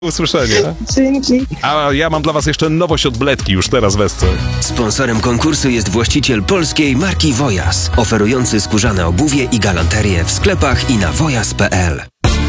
usłyszenia. Dzięki. A ja mam dla was jeszcze nowość od Bledki już teraz w Esce. Sponsorem konkursu jest właściciel polskiej marki Wojas, oferujący skórzane obuwie i galanterię w sklepach i na wojas.pl.